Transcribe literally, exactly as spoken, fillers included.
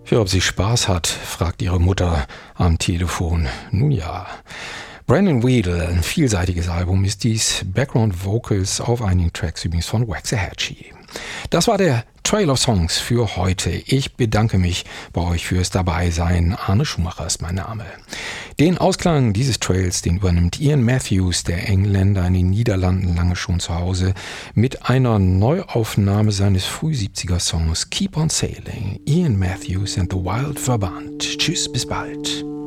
Ja, ob sie Spaß hat, fragt ihre Mutter am Telefon. Nun ja. Brandon Weedle, ein vielseitiges Album ist dies. Background Vocals auf einigen Tracks übrigens von Waxahachie. Das war der Trail of Songs für heute. Ich bedanke mich bei euch fürs Dabeisein. Arne Schumacher ist mein Name. Den Ausklang dieses Trails, den übernimmt Ian Matthews, der Engländer in den Niederlanden, lange schon zu Hause, mit einer Neuaufnahme seines Früh-siebziger-Songs Keep on Sailing. Ian Matthews and the Wild Verband. Tschüss, bis bald.